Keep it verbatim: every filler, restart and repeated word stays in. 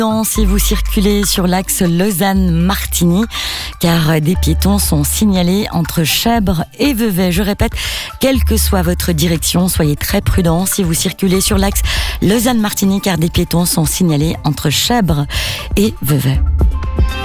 Si vous circulez sur l'axe Lausanne-Martigny, car des piétons sont signalés entre Chèvres et Vevey. Je répète, quelle que soit votre direction, soyez très prudents si vous circulez sur l'axe Lausanne-Martigny, car des piétons sont signalés entre Chèvres et Vevey.